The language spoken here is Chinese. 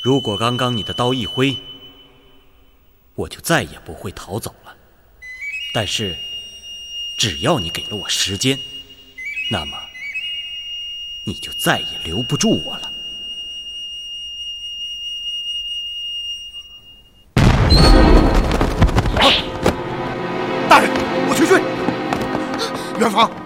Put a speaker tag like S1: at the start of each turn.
S1: 如果刚刚你的刀一挥，我就再也不会逃走了。但是，只要你给了我时间，那么你就再也留不住我了。
S2: 大人，我去追。元芳。